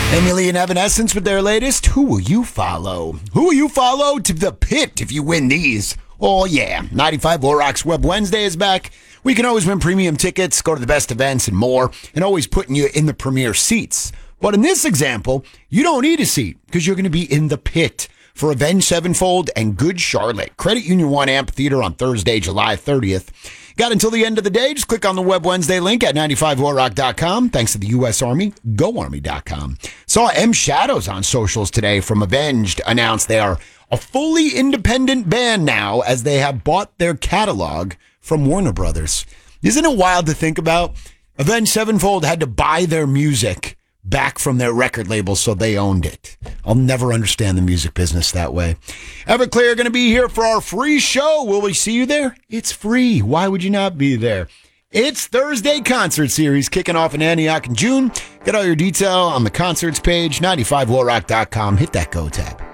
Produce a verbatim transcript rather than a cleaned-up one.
Emily and Evanescence with their latest, Who Will You Follow? Who will you follow to the pit if you win these? Oh, yeah. ninety-five Low Rocks Web Wednesday is back. We can always win premium tickets, go to the best events and more, and always putting you in the premier seats. But in this example, you don't need a seat because you're going to be in the pit for Avenged Sevenfold and Good Charlotte. Credit Union One Amphitheater on Thursday, July thirtieth. Got until the end of the day. Just click on the Web Wednesday link at ninety-five low rock dot com. Thanks to the U S Army, go army dot com. Saw M Shadows on socials today from Avenged announce they are a fully independent band now as they have bought their catalog from Warner Brothers. Isn't it wild to think about? Avenged Sevenfold had to buy their music back from their record label so they owned it. I'll never understand the music business that way. Everclear are going to be here for our free show. Will we see you there? It's free. Why would you not be there? It's Thursday Concert Series kicking off in Antioch in June. Get all your detail on the concerts page, ninety-five low rock dot com. Hit that go tab.